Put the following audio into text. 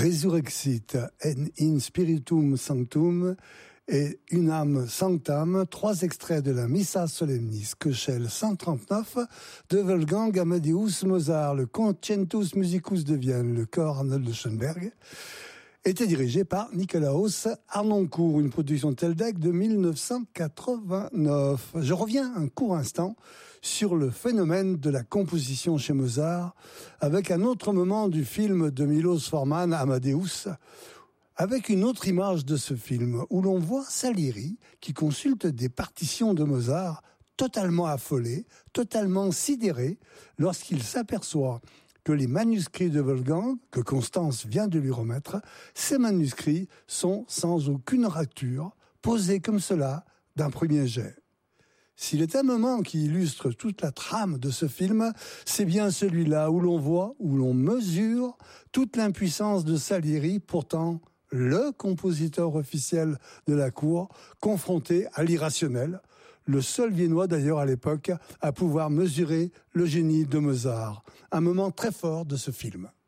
Resurrexit in Spiritum Sanctum et Unam Sanctam, 3 extraits de la Missa Solemnis, Köchel 139 de Wolfgang Amadeus Mozart, le Concertus Musicus de Vienne, le chœur Arnold de Schoenberg, était dirigé par Nikolaus Harnoncourt, une production Teldec de 1989. Je reviens un court instant sur le phénomène de la composition chez Mozart, avec un autre moment du film de Milos Forman, Amadeus, avec une autre image de ce film, où l'on voit Salieri qui consulte des partitions de Mozart, totalement affolé, totalement sidéré, lorsqu'il s'aperçoit que les manuscrits de Wolfgang, que Constance vient de lui remettre, ces manuscrits sont sans aucune rature, posés comme cela d'un premier jet. S'il est un moment qui illustre toute la trame de ce film, c'est bien celui-là où l'on voit, où l'on mesure toute l'impuissance de Salieri, pourtant le compositeur officiel de la cour, confronté à l'irrationnel, le seul Viennois d'ailleurs à l'époque à pouvoir mesurer le génie de Mozart. Un moment très fort de ce film.